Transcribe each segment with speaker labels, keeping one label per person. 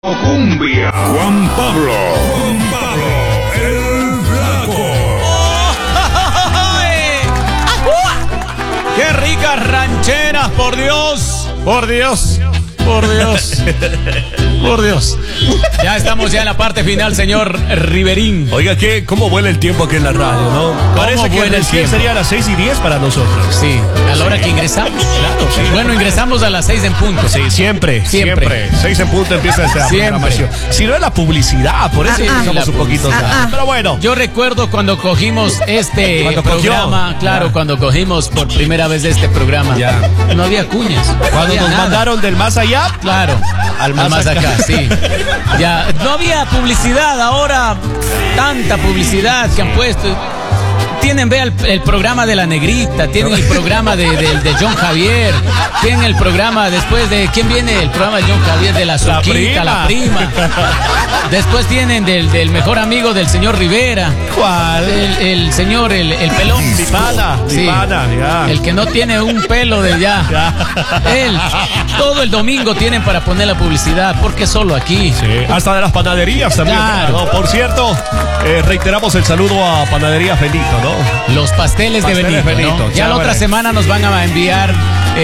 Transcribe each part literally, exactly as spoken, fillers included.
Speaker 1: Cumbia. Juan Pablo. Juan Pablo, el Flaco.
Speaker 2: ¡Qué ricas rancheras, por Dios! ¡Por Dios! ¡Por Dios! ¡Por Dios! Ya estamos ya en la parte final, señor Riverín.
Speaker 3: Oiga, ¿qué? ¿Cómo vuela el tiempo aquí en la radio, no? Parece que
Speaker 2: vuela el
Speaker 3: recién
Speaker 2: tiempo?
Speaker 3: sería a las seis y diez para nosotros.
Speaker 2: Sí, a la hora que ingresamos.
Speaker 3: Claro, sí.
Speaker 2: Bueno, ingresamos a las seis en punto.
Speaker 3: Sí, siempre,
Speaker 2: Siempre.
Speaker 3: siempre. Seis en punto empieza esta
Speaker 2: Siempre.
Speaker 3: programación. Si no es la publicidad, por eso
Speaker 2: Ah, ah.
Speaker 3: empezamos
Speaker 2: La
Speaker 3: un poquito
Speaker 2: publicidad.
Speaker 3: tarde.
Speaker 2: Ah, ah.
Speaker 3: Pero bueno.
Speaker 2: Yo recuerdo cuando cogimos este
Speaker 3: Cuando cogió.
Speaker 2: programa, claro,
Speaker 3: Ya.
Speaker 2: cuando cogimos por primera vez este programa,
Speaker 3: Ya.
Speaker 2: no había cuñas. no
Speaker 3: Cuando
Speaker 2: había
Speaker 3: nos
Speaker 2: nada.
Speaker 3: mandaron del más allá,
Speaker 2: Claro,
Speaker 3: Al más
Speaker 2: más
Speaker 3: acá.
Speaker 2: acá, sí. Ya, no había publicidad, ahora tanta publicidad que han puesto. Tienen, vea, el, el programa de la negrita, tienen el programa de, de, de John Javier, tienen el programa después de, ¿quién viene? El programa de John Javier de la Soquita, la prima. Después tienen del, del mejor amigo del señor Rivera.
Speaker 3: ¿cuál?
Speaker 2: El, el señor, el, el pelón.
Speaker 3: Mi pana, mi
Speaker 2: Sí.
Speaker 3: pana, ya.
Speaker 2: El que no tiene un pelo de ya.
Speaker 3: Ya.
Speaker 2: Él. Todo el domingo tienen para poner la publicidad, porque solo aquí.
Speaker 3: Sí, hasta de las panaderías también.
Speaker 2: Claro.
Speaker 3: ¿no? Por cierto, eh, reiteramos el saludo a Panadería Benito, ¿no?
Speaker 2: Los pasteles,
Speaker 3: Pasteles
Speaker 2: de Benito,
Speaker 3: Benito,
Speaker 2: ¿no? Ya la
Speaker 3: chévere.
Speaker 2: otra semana nos van a enviar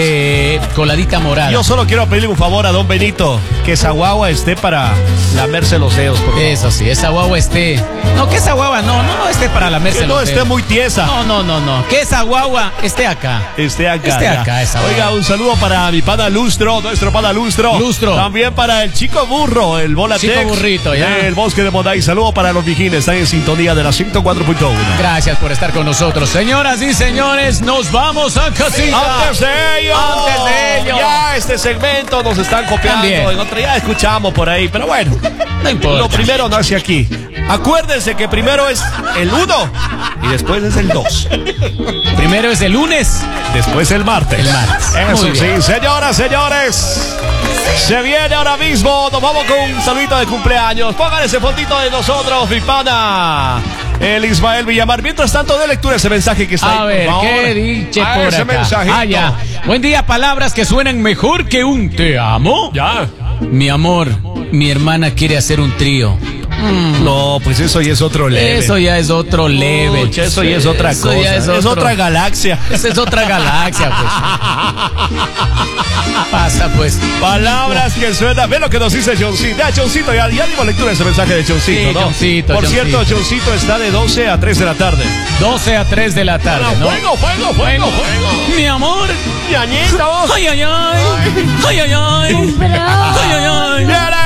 Speaker 2: eh, coladita morada.
Speaker 3: Yo solo quiero pedirle un favor a don Benito, que esa guagua esté para lamerse los dedos, por favor.
Speaker 2: Eso sí, esa guagua esté. No, que esa guagua no, no, no esté para lamerse
Speaker 3: Que no
Speaker 2: los
Speaker 3: esté
Speaker 2: dedos.
Speaker 3: muy tiesa.
Speaker 2: No, no, no, no. Que esa guagua esté acá.
Speaker 3: Esté acá.
Speaker 2: Esté
Speaker 3: ya.
Speaker 2: acá esa
Speaker 3: Oiga,
Speaker 2: guagua.
Speaker 3: un saludo para mi pana Lustro, nuestro pana Lustro.
Speaker 2: Lustro.
Speaker 3: También para el chico burro, el Volatex.
Speaker 2: Chico burrito, ya.
Speaker 3: El Bosque de Moday. Saludo para los vigines, están en sintonía de la ciento cuatro punto uno.
Speaker 2: Gracias por estar con nosotros. Señoras y señores, nos vamos a casita.
Speaker 3: Antes de ello,
Speaker 2: Antes de ello.
Speaker 3: ya este segmento nos están copiando.
Speaker 2: También.
Speaker 3: En otra ya escuchamos por ahí, pero bueno,
Speaker 2: No importa.
Speaker 3: lo primero nace aquí. Acuérdense que primero es el uno y después es el dos.
Speaker 2: Primero es el lunes.
Speaker 3: Después el martes.
Speaker 2: El martes.
Speaker 3: Eso
Speaker 2: Muy
Speaker 3: sí,
Speaker 2: bien.
Speaker 3: señoras, señores. Se viene ahora mismo. Nos vamos con un saludito de cumpleaños. Pongan ese fotito de nosotros, mi pana. El Ismael Villamar. Mientras tanto, de lectura ese mensaje que está ahí.
Speaker 2: A
Speaker 3: por
Speaker 2: ver,
Speaker 3: favor.
Speaker 2: ¿qué dice
Speaker 3: Ah,
Speaker 2: por
Speaker 3: ese
Speaker 2: acá?
Speaker 3: mensajito.
Speaker 2: Ah, ya. Buen día, palabras que suenan mejor que un te amo.
Speaker 3: Ya.
Speaker 2: Mi amor, mi hermana quiere hacer un trío.
Speaker 3: No, pues eso ya es otro level.
Speaker 2: Eso ya es otro level.
Speaker 3: Pucha, eso ya es otra
Speaker 2: Eso
Speaker 3: cosa.
Speaker 2: ya es,
Speaker 3: es
Speaker 2: otro-
Speaker 3: otra galaxia.
Speaker 2: Esa es otra galaxia, pues. Pasa, pues.
Speaker 3: Palabras que suenan. Ve lo que nos dice Johncito. Ya, Johncito, ya, ya dimos lectura de ese mensaje de Johncito,
Speaker 2: Sí,
Speaker 3: ¿no?
Speaker 2: Johncito,
Speaker 3: Por
Speaker 2: Johncito.
Speaker 3: cierto, Johncito está de doce a tres de la tarde.
Speaker 2: doce a tres de la tarde, ¿no?
Speaker 3: Fuego, fuego, fuego, fuego.
Speaker 2: Mi amor.
Speaker 3: Ñañito.
Speaker 2: Ay, ay, ay. Ay, ay, ay. Ay, ay, ay.
Speaker 3: Ya,